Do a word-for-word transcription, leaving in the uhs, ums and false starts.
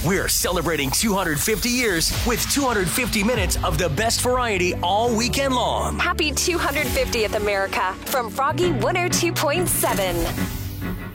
We're celebrating two hundred fifty years with two hundred fifty minutes of the best variety all weekend long. Happy two hundred fiftieth, America, from Froggy one oh two point seven.